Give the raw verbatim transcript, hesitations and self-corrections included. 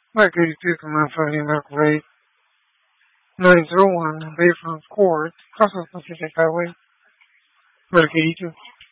Mike eighty-two, Command Fighting Mike Rate nine zero one, Bayfront Court, Castle Pacific Highway, Mike eighty-two.